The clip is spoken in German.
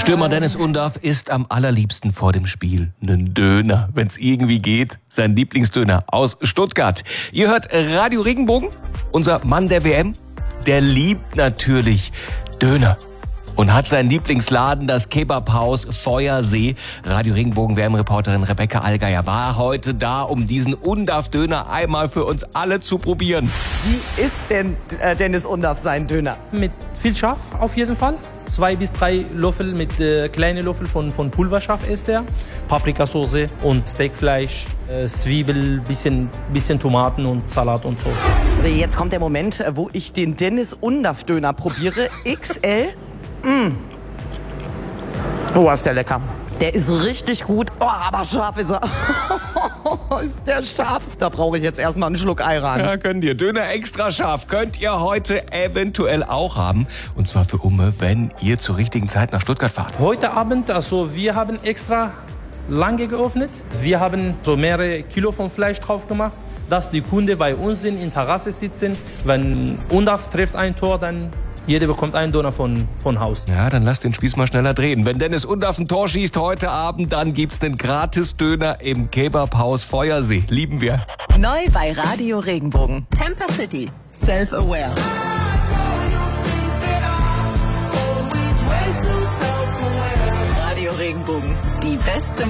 Stürmer Dennis Undaff isst am allerliebsten vor dem Spiel einen Döner, wenn es irgendwie geht. Sein Lieblingsdöner aus Stuttgart. Ihr hört Radio Regenbogen, unser Mann der WM, der liebt natürlich Döner. Und hat seinen Lieblingsladen, das Kebabhaus Feuersee. Radio Regenbogen WM-Reporterin Rebecca Allgeier war heute da, um diesen Undaff-Döner einmal für uns alle zu probieren. Wie isst denn Dennis Undaff seinen Döner? Mit viel Schaf auf jeden Fall. 2 bis 3 Löffel mit kleinen Löffel von Pulverschaf isst er. Paprikasauce und Steakfleisch, Zwiebel, bisschen Tomaten und Salat und so. Jetzt kommt der Moment, wo ich den Dennis Undaff-Döner probiere. XL. Oh, ist der lecker. Der ist richtig gut. Oh, aber scharf ist er. Ist der scharf? Da brauche ich jetzt erstmal einen Schluck Ayran. Ja, könnt ihr. Döner extra scharf könnt ihr heute eventuell auch haben. Und zwar für Umme, wenn ihr zur richtigen Zeit nach Stuttgart fahrt. Heute Abend, also wir haben extra lange geöffnet. Wir haben so mehrere Kilo von Fleisch drauf gemacht, dass die Kunden bei uns sind, in Terrasse sitzen. Wenn Undaff trifft ein Tor, dann jeder bekommt einen Döner von Haus. Ja, dann lasst den Spieß mal schneller drehen. Wenn Dennis Undaff ein Tor schießt heute Abend, dann gibt's einen Gratis-Döner im Kebabhaus Feuersee. Lieben wir. Neu bei Radio Regenbogen. Temper City. Self-aware. Radio Regenbogen. Die beste